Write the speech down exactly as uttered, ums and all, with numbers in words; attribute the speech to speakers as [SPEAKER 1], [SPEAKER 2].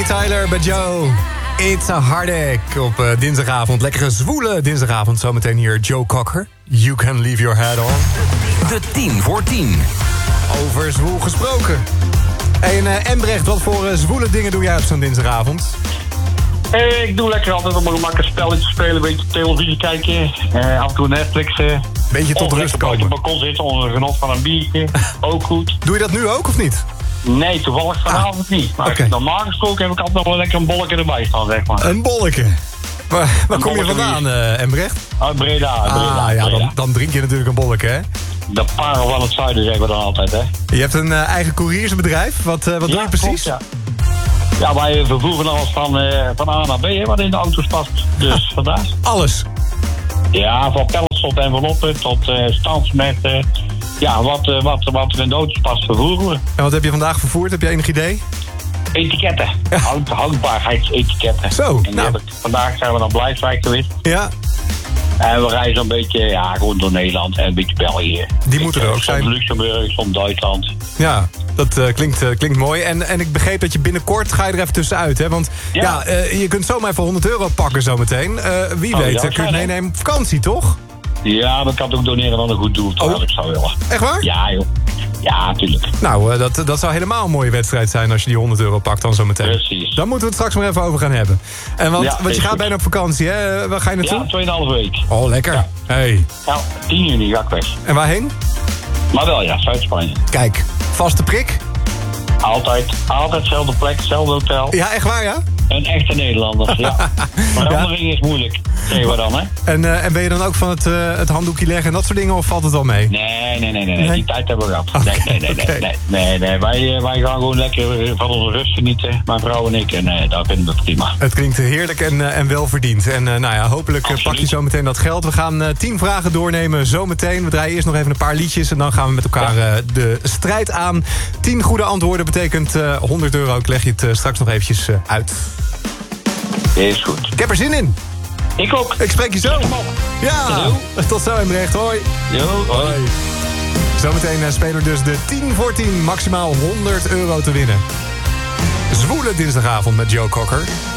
[SPEAKER 1] Bonnie Tyler bij Joe. It's a Heartache op uh, dinsdagavond. Lekkere zwoele dinsdagavond. Zometeen hier Joe Cocker. You can leave your head on.
[SPEAKER 2] De tien voor tien.
[SPEAKER 1] Over zwoel gesproken. En uh, Embrecht, wat voor uh, zwoele dingen doe jij op zo'n dinsdagavond?
[SPEAKER 3] Hey, ik doe lekker altijd op mijn gemak een spelletje spelen, een beetje televisie kijken. Uh, af en toe Netflixen.
[SPEAKER 1] Beetje tot rust komen.
[SPEAKER 3] Op het balkon zitten onder het genot van een biertje. Ook goed.
[SPEAKER 1] Doe je dat nu ook of niet?
[SPEAKER 3] Nee, toevallig vanavond ah, niet. Maar okay. Normaal gesproken heb ik altijd nog wel lekker een bolletje erbij staan, zeg maar.
[SPEAKER 1] Een bolletje? Waar, waar kom je vandaan, uh, Embrecht?
[SPEAKER 3] Uit Breda. Uit Breda,
[SPEAKER 1] ah, ja,
[SPEAKER 3] Breda.
[SPEAKER 1] Dan, dan drink je natuurlijk een bolletje, hè?
[SPEAKER 3] De parel van het zuiden, zeggen we dan altijd, hè?
[SPEAKER 1] Je hebt een uh, eigen couriersbedrijf. Wat, uh, wat
[SPEAKER 3] ja,
[SPEAKER 1] doe je precies?
[SPEAKER 3] Klopt, ja. ja, wij vervoeren alles van, uh, van A naar B, hè, wat in de auto's past. Dus vandaar.
[SPEAKER 1] Alles?
[SPEAKER 3] Ja, van pallets tot enveloppen, tot uh, stands met... Uh, ja, wat, uh, wat, wat er in de auto's past, vervoeren we.
[SPEAKER 1] En wat heb je vandaag vervoerd? Heb je enig idee?
[SPEAKER 3] Etiketten. Ja. Houd, houdbaarheidsetiketten.
[SPEAKER 1] Zo,
[SPEAKER 3] en
[SPEAKER 1] nou.
[SPEAKER 3] ik, vandaag zijn we naar Blijswijk geweest.
[SPEAKER 1] Ja.
[SPEAKER 3] En we reizen een beetje, ja, gewoon door Nederland en een beetje België.
[SPEAKER 1] Die moeten er ook zijn.
[SPEAKER 3] Soms Luxemburg, soms Duitsland.
[SPEAKER 1] Ja, dat uh, klinkt, uh, klinkt mooi. En, en ik begreep dat je binnenkort ga je er even tussenuit, hè? Want ja, ja uh, je kunt zomaar even honderd euro pakken zometeen. Uh, wie oh, weet, ja, kun je het meenemen op vakantie, toch?
[SPEAKER 3] Ja, maar ik kan het ook doneren aan een goed doel, terwijl oh. ik zou willen.
[SPEAKER 1] Echt waar?
[SPEAKER 3] Ja, joh. Ja, natuurlijk.
[SPEAKER 1] Nou, uh, dat, dat zou helemaal een mooie wedstrijd zijn als je die honderd euro pakt dan zometeen.
[SPEAKER 3] Precies.
[SPEAKER 1] Dan moeten we het straks maar even over gaan hebben. En want, ja, want je gaat goed. bijna op vakantie, hè? Waar ga je naartoe?
[SPEAKER 3] Ja, tweeënhalve week.
[SPEAKER 1] Oh, lekker.
[SPEAKER 3] Ja.
[SPEAKER 1] Hey.
[SPEAKER 3] Ja, tien juni ga ik weg.
[SPEAKER 1] En waarheen?
[SPEAKER 3] Maar wel, ja, Zuid-Spanje.
[SPEAKER 1] Kijk, vaste prik?
[SPEAKER 3] Altijd, altijd dezelfde plek, hetzelfde hotel.
[SPEAKER 1] Ja, echt waar, ja?
[SPEAKER 3] Een echte Nederlander, ja. Verandering ja. is moeilijk, zeggen we dan, hè?
[SPEAKER 1] En, uh, en ben je dan ook van het, uh, het handdoekje leggen en dat soort dingen, of valt het wel mee?
[SPEAKER 3] Nee, nee, nee, nee, nee. die tijd hebben we gehad.
[SPEAKER 1] Okay,
[SPEAKER 3] nee, nee, nee,
[SPEAKER 1] okay.
[SPEAKER 3] nee, nee, nee, nee. Wij, wij gaan gewoon lekker van onze rust genieten, mijn vrouw en ik, en uh, dat vinden we prima.
[SPEAKER 1] Het klinkt heerlijk en, uh, en welverdiend. En uh, nou ja, hopelijk uh, pak je zo meteen dat geld. We gaan uh, tien vragen doornemen zometeen. We draaien eerst nog even een paar liedjes en dan gaan we met elkaar uh, de strijd aan. tien goede antwoorden betekent uh, honderd euro. Ik leg je het uh, straks nog eventjes uh, uit.
[SPEAKER 3] Is goed.
[SPEAKER 1] Ik heb er zin in.
[SPEAKER 3] Ik ook.
[SPEAKER 1] Ik spreek je zo. Ja. Hallo. Tot zo, Embrecht. Hoi.
[SPEAKER 3] Jo, hoi. hoi.
[SPEAKER 1] Zometeen uh, spelen we dus de tien voor tien. Maximaal honderd euro te winnen. Zwoele dinsdagavond met Joe Cocker.